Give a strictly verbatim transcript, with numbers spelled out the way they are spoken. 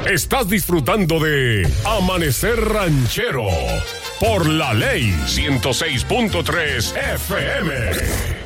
Estás disfrutando de Amanecer Ranchero por la Ley ciento seis punto tres F M.